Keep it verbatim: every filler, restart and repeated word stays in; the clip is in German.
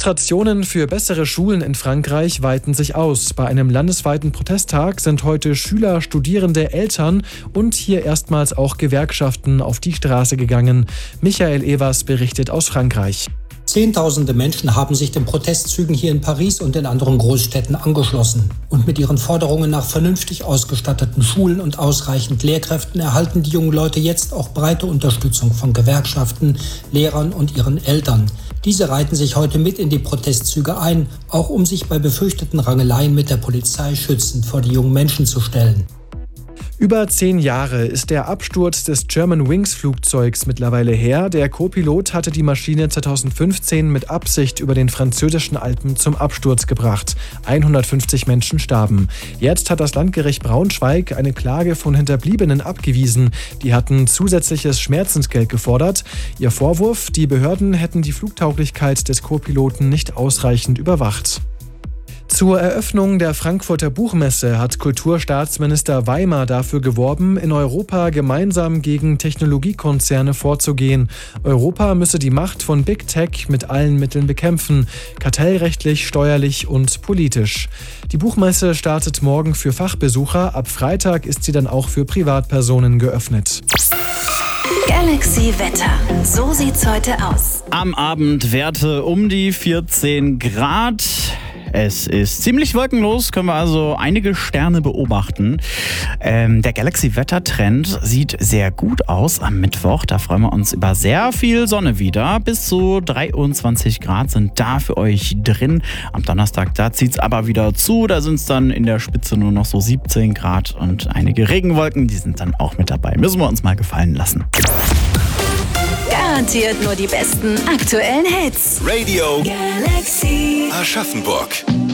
Demonstrationen für bessere Schulen in Frankreich weiten sich aus. Bei einem landesweiten Protesttag sind heute Schüler, Studierende, Eltern und hier erstmals auch Gewerkschaften auf die Straße gegangen. Michael Evers berichtet aus Frankreich. Zehntausende Menschen haben sich den Protestzügen hier in Paris und in anderen Großstädten angeschlossen. Und mit ihren Forderungen nach vernünftig ausgestatteten Schulen und ausreichend Lehrkräften erhalten die jungen Leute jetzt auch breite Unterstützung von Gewerkschaften, Lehrern und ihren Eltern. Diese reihten sich heute mit in die Protestzüge ein, auch um sich bei befürchteten Rangeleien mit der Polizei schützend vor die jungen Menschen zu stellen. Über zehn Jahre ist der Absturz des Germanwings-Flugzeugs mittlerweile her. Der Co-Pilot hatte die Maschine zweitausendfünfzehn mit Absicht über den französischen Alpen zum Absturz gebracht. hundertfünfzig Menschen starben. Jetzt hat das Landgericht Braunschweig eine Klage von Hinterbliebenen abgewiesen. Die hatten zusätzliches Schmerzensgeld gefordert. Ihr Vorwurf: Die Behörden hätten die Flugtauglichkeit des Co-Piloten nicht ausreichend überwacht. Zur Eröffnung der Frankfurter Buchmesse hat Kulturstaatsminister Weimer dafür geworben, in Europa gemeinsam gegen Technologiekonzerne vorzugehen. Europa müsse die Macht von Big Tech mit allen Mitteln bekämpfen, kartellrechtlich, steuerlich und politisch. Die Buchmesse startet morgen für Fachbesucher, ab Freitag ist sie dann auch für Privatpersonen geöffnet. Galaxy Wetter. So sieht's heute aus. Am Abend Werte um die vierzehn Grad. Es ist ziemlich wolkenlos, können wir also einige Sterne beobachten. Ähm, der Galaxy-Wetter-Trend sieht sehr gut aus am Mittwoch. Da freuen wir uns über sehr viel Sonne wieder. Bis zu dreiundzwanzig Grad sind da für euch drin. Am Donnerstag, da zieht es aber wieder zu. Da sind es dann in der Spitze nur noch so siebzehn Grad und einige Regenwolken, die sind dann auch mit dabei. Müssen wir uns mal gefallen lassen. Garantiert nur die besten aktuellen Hits. Radio Galaxy Aschaffenburg.